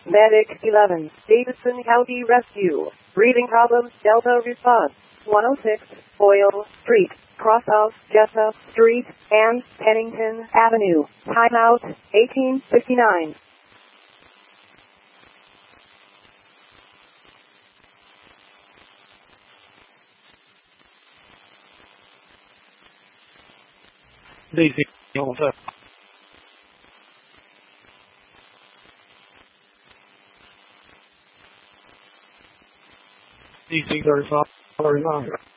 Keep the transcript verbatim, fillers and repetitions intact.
Medic eleven, Davidson County Rescue. Breathing problems, Delta response. one oh six, Boyle Street, cross of Jessup Street and Pennington Avenue. Timeout, eighteen fifty-nine. Daisy Delta. Daisy thirty-five, thirty-nine.